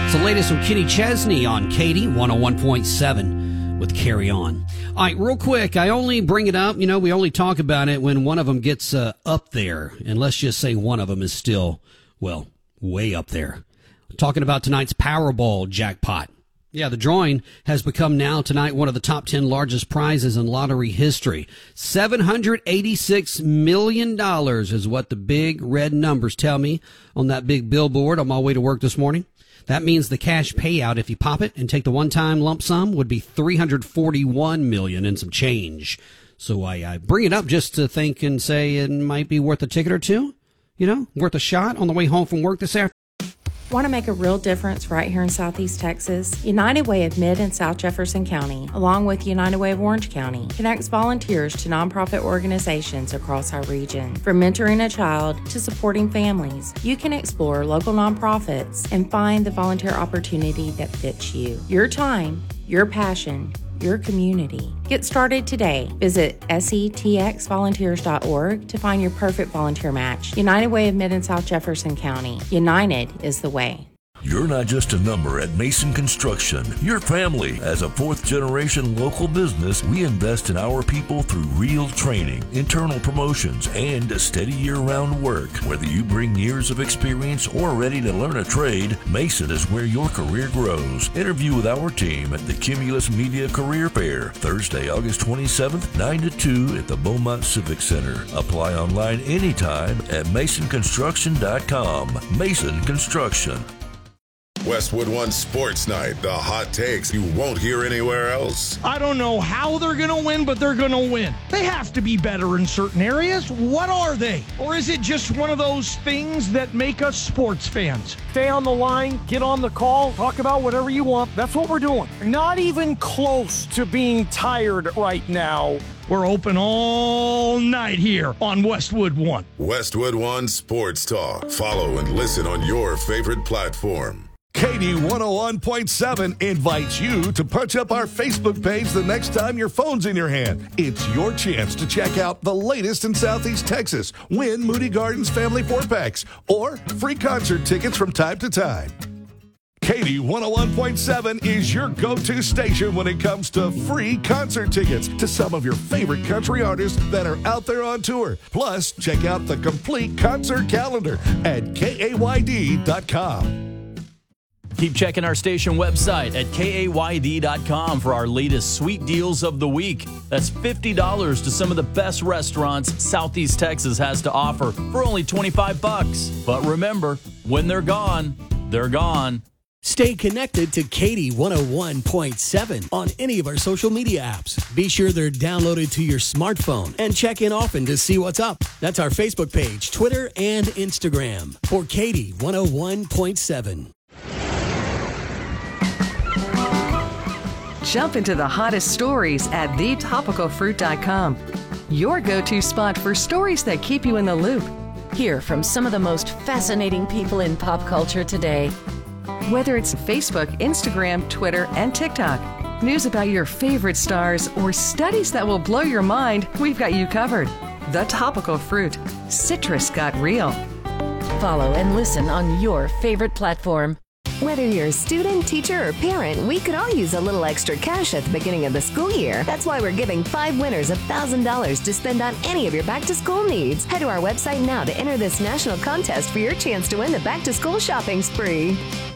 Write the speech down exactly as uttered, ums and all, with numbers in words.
It's the latest from Kenny Chesney on Katie one oh one point seven with Carry On. All right, real quick, I only bring it up, you know, we only talk about it when one of them gets uh, up there. And let's just say one of them is still, well, way up there. Talking about tonight's Powerball jackpot. Yeah, the drawing has become now tonight one of the top ten largest prizes in lottery history. seven hundred eighty-six million dollars is what the big red numbers tell me on that big billboard on my way to work this morning. That means the cash payout, if you pop it and take the one-time lump sum, would be three hundred forty-one million dollars and some change. So I, I bring it up just to think and say it might be worth a ticket or two, you know, worth a shot on the way home from work this afternoon. Want to make a real difference right here in Southeast Texas? United Way of Mid and South Jefferson County, along with United Way of Orange County, connects volunteers to nonprofit organizations across our region. From mentoring a child to supporting families, you can explore local nonprofits and find the volunteer opportunity that fits you. Your time, your passion, your community. Get started today. Visit S E T X volunteers dot org to find your perfect volunteer match. United Way of Mid and South Jefferson County. United is the way. You're not just a number at Mason Construction. You're family. As a fourth-generation local business, we invest in our people through real training, internal promotions, and steady year-round work. Whether you bring years of experience or are ready to learn a trade, Mason is where your career grows. Interview with our team at the Cumulus Media Career Fair, Thursday, August twenty-seventh, nine to two at the Beaumont Civic Center. Apply online anytime at mason construction dot com. Mason Construction. Westwood One Sports Night, the hot takes you won't hear anywhere else. I don't know how they're going to win, but they're going to win. They have to be better in certain areas. What are they? Or is it just one of those things that make us sports fans? Stay on the line, get on the call, talk about whatever you want. That's what we're doing. Not even close to being tired right now. We're open all night here on Westwood One. Westwood One Sports Talk. Follow and listen on your favorite platform. Katie one oh one point seven invites you to punch up our Facebook page the next time your phone's in your hand. It's your chance to check out the latest in Southeast Texas, win Moody Gardens family four-packs, or free concert tickets from time to time. Katie one oh one point seven is your go-to station when it comes to free concert tickets to some of your favorite country artists that are out there on tour. Plus, check out the complete concert calendar at K A Y D dot com. Keep checking our station website at K A Y D dot com for our latest sweet deals of the week. That's fifty dollars to some of the best restaurants Southeast Texas has to offer for only twenty-five bucks. But remember, when they're gone, they're gone. Stay connected to Katie one oh one point seven on any of our social media apps. Be sure they're downloaded to your smartphone and check in often to see what's up. That's our Facebook page, Twitter, and Instagram for Katie one oh one point seven. Jump into the hottest stories at the topical fruit dot com. Your go-to spot for stories that keep you in the loop. Hear from some of the most fascinating people in pop culture today. Whether it's Facebook, Instagram, Twitter, and TikTok, news about your favorite stars, or studies that will blow your mind, we've got you covered. The Topical Fruit. Citrus got real. Follow and listen on your favorite platform. Whether you're a student, teacher, or parent, we could all use a little extra cash at the beginning of the school year. That's why we're giving five winners one thousand dollars to spend on any of your back-to-school needs. Head to our website now to enter this national contest for your chance to win the back-to-school shopping spree.